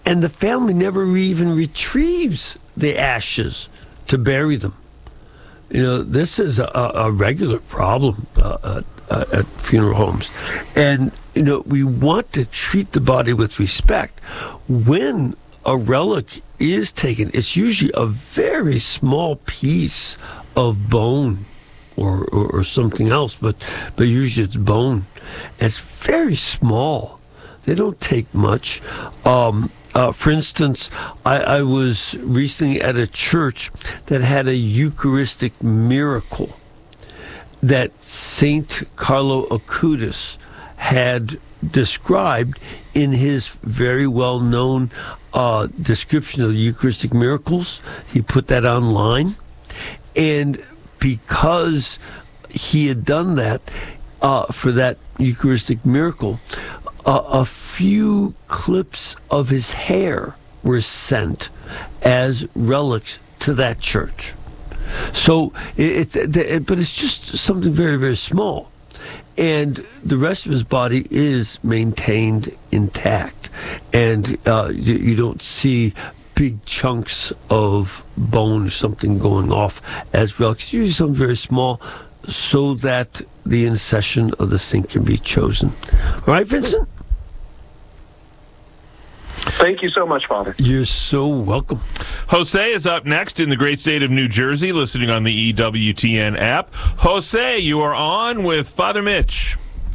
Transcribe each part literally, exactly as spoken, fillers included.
and the family never even retrieves the ashes to bury them. You know, this is a, a regular problem uh, at, at funeral homes. And, you know, we want to treat the body with respect. When a relic is taken, it's usually a very small piece of bone or, or, or something else, but, but usually it's bone. It's very small. They don't take much. Um, uh, for instance, I, I was recently at a church that had a Eucharistic miracle that Saint Carlo Acutis had described in his very well-known uh, description of the Eucharistic miracles. He put that online. And because he had done that uh, for that Eucharistic miracle, uh, a few clips of his hair were sent as relics to that church. So, it, it, it, but it's just something very, very small. And the rest of his body is maintained intact. And uh, you, you don't see big chunks of bone or something going off as relics. It's usually something very small so that the intercession of the saint can be chosen. All right, Vincent? Thank you so much, Father. You're so welcome. Jose is up next in the great state of New Jersey, listening on the E W T N app. Jose, you are on with Father Mitch.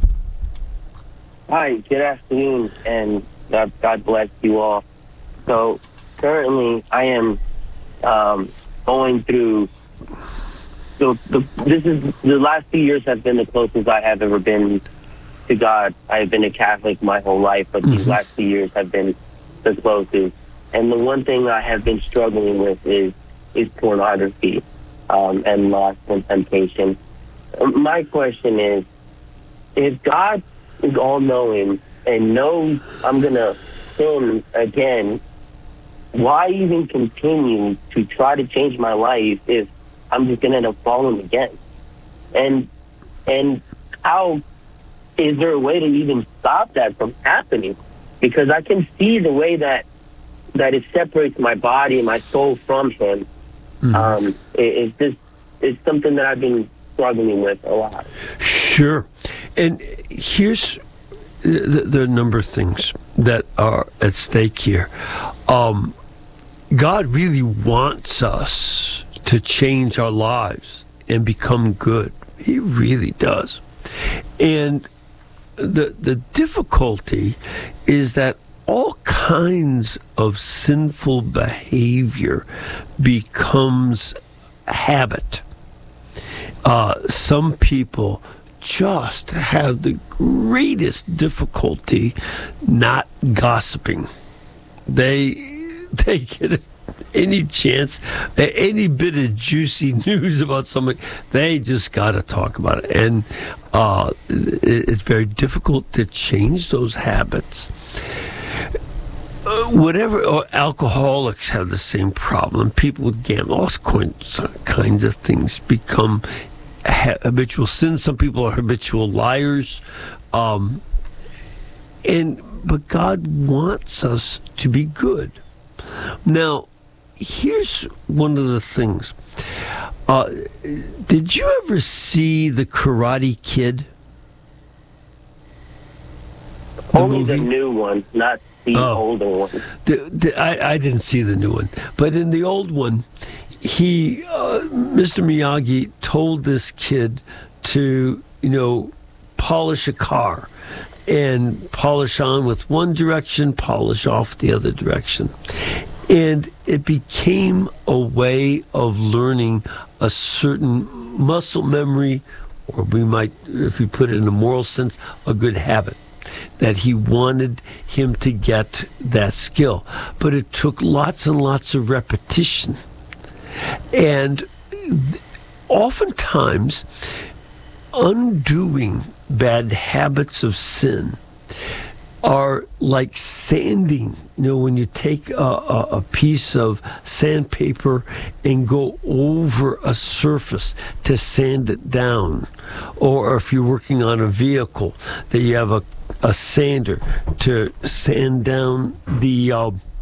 Hi, good afternoon, and God, God bless you all. So, currently, I am um, going through. So, the, this is the last few years have been the closest I have ever been to God. I have been a Catholic my whole life, but mm-hmm. these last few years have been the closest. And the one thing I have been struggling with is is pornography um, and lust and temptation. My question is, if God is all-knowing and knows I'm going to sin again, why even continue to try to change my life if I'm just going to end up falling again? And and how is there a way to even stop that from happening? Because I can see the way that that it separates my body and my soul from Him. Mm-hmm. Um, it, it's just it's something that I've been struggling with a lot. Sure. And here's the, the number of things that are at stake here. Um, God really wants us to change our lives and become good. He really does. And the the difficulty is that all kinds of sinful behavior becomes habit. Uh, some people just have the greatest difficulty not gossiping. They they get any chance, any bit of juicy news about somebody, they just got to talk about it. And uh, it's very difficult to change those habits. Uh, whatever, or alcoholics have the same problem. People with gambling, all kinds of things become ha- habitual sins. Some people are habitual liars. Um, and but God wants us to be good. Now, here's one of the things. Uh, did you ever see The Karate Kid? The Only movie? The new one, not the oh. older one. The, the, I, I didn't see the new one. But in the old one, he, uh, Mister Miyagi told this kid to, you know, polish a car. And polish on with one direction, polish off the other direction. And it became a way of learning a certain muscle memory, or we might, if we put it in a moral sense, a good habit, that he wanted him to get that skill. But it took lots and lots of repetition. And oftentimes, undoing bad habits of sin are like sanding. You know, when you take a, a, a piece of sandpaper and go over a surface to sand it down, or if you're working on a vehicle, that you have a, a sander to sand down the uh,